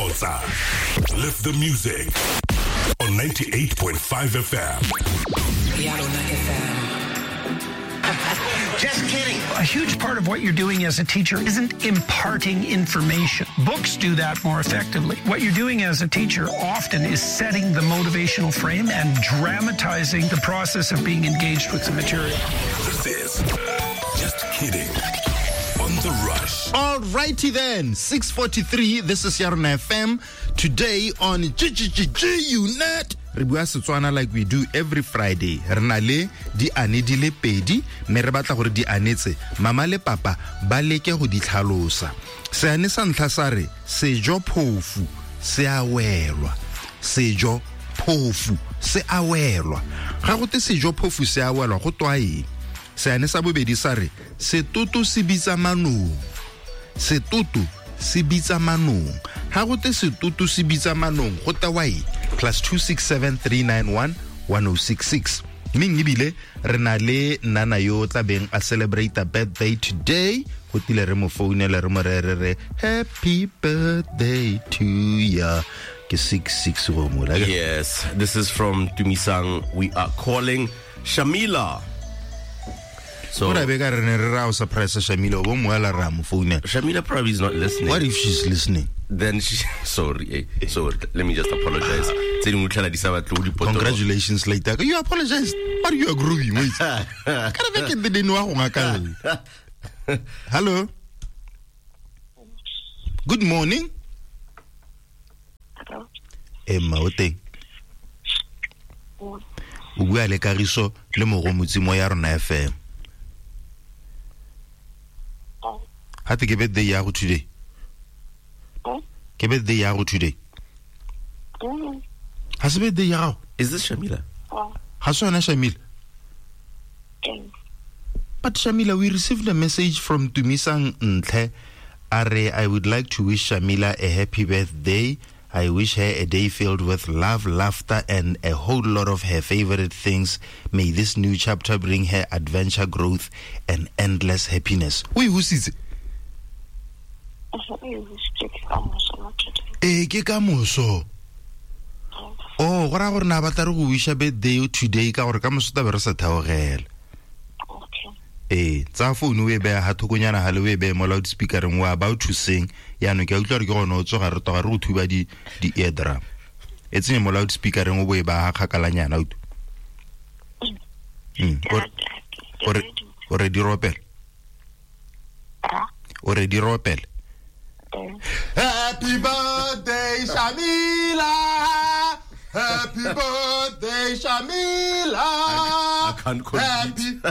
Salsa. Lift the music on 98.5 FM. Just kidding. A huge part of what you're doing as a teacher isn't imparting information. Books do that more effectively. What you're doing as a teacher often is setting the motivational frame and dramatizing the process of being engaged with the material. This is Just Kidding on The Rush. Alrighty then, 6:43. This is Yarona FM. Today on G-Unit, re bua Setswana like we do every Friday. Re na le di ane di le pedi, mme re batla gore di anetse mama le papa ba leke go di tlhalosa. Seane sa ntlha sa re sejo phofu se a welwa. Sejo phofu se a welwa. Ga go te sejo phofu se a welwa go twa eng? Seane sa bobedi sa re setoto se bitsa manong. Setoto se bitsa manong. Ha go te setoto se bitsa manong go tewa eng? +26739111066. Mmeng ebile re na le nana yo tla beng a celebrate a birthday today. Go tile re mo founela re mo re happy birthday to ya. Yes, this is from Tumisang. We are calling Shamila. So Shamila probably is not listening. What if she's listening? Then she sorry, let me just apologize. Congratulations later. You apologize, but you are groovy. Hello. Good morning. Hello. Emma, ote. O bua le Kagiso le Mogomotsi mo Yarona FM. Hati ke birthday ya go today. Ke birthday ya go today. Has birthday ya? Is this Shamila? Hasona Shamila. But Shamila, we received a message from Tumisang Ntle. Are, I would like to wish Shamila a happy birthday. I wish her a day filled with love, laughter, and a whole lot of her favorite things. May this new chapter bring her adventure, growth, and endless happiness. Wait, who is it? Ke ka moso. Oh, go ra gore na batla re go wish a birthday today ka gore ka moso ta be re sa theogela. Tsa phone we be ha thokonyana ha le we be mo loudspeaker we about to sing ya no ke a utlwa re ke gona o tsoga re toga re go thuba di eardrum e tsene mo loudspeaker we bo e ba ha khakalanyana out ore di ropel Happy birthday Shamila, happy birthday Shamila, I can't compete.